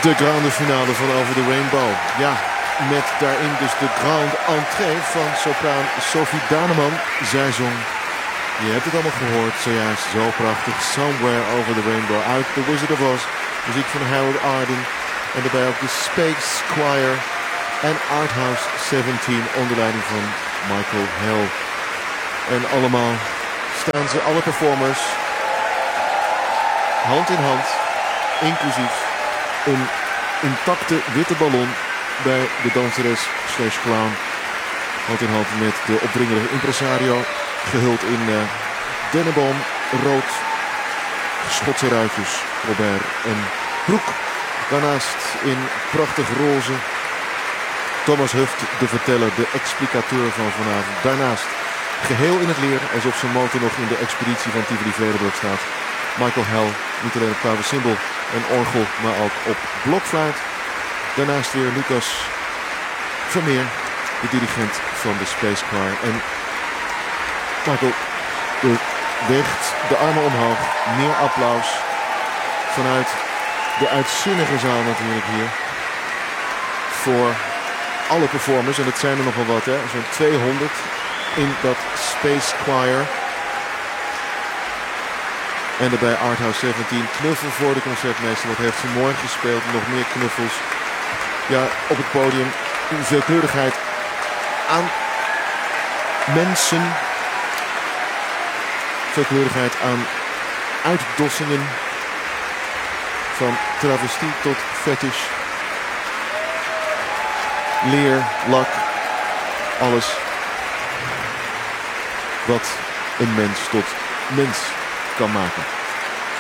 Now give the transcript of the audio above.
De grande finale van Over the Rainbow. Ja, met daarin dus de grande entree van sopraan Sophie Daneman. Zij zong, je hebt het allemaal gehoord, zojuist zo prachtig, Somewhere Over the Rainbow uit The Wizard of Oz. Muziek van Harold Arden. En daarbij ook de Space Choir en Arthouse 17 onder leiding van Michael Hell. En allemaal staan ze, alle performers, hand in hand, inclusief een intacte witte ballon bij de danseres / clown. Hand in hand met de opdringerige impresario, gehuld in dennenboom, rood, Schotse ruitjes, Robert en broek. Daarnaast in prachtig roze Thomas Huft, de verteller, de explicateur van vanavond. Daarnaast geheel in het leer, alsof zijn motor nog in de expeditie van Tivoli-Vredenburg staat. Michael Hell, niet alleen op klavecimbal en orgel, maar ook op blokfluit. Daarnaast weer Lucas Vermeer, de dirigent van de Space Choir. En Michael weegt de armen omhoog, meer applaus vanuit de uitzinnige zaal natuurlijk hier. Voor alle performers, en het zijn er nogal wat, zo'n 200 in dat Space Choir. En daarbij Arthouse 17, knuffel voor de concertmeester. Wat heeft ze mooi gespeeld, nog meer knuffels. Ja, op het podium veelkleurigheid aan mensen. Veelkleurigheid aan uitdossingen. Van travestie tot fetish. Leer, lak, alles wat een mens tot mens kan maken.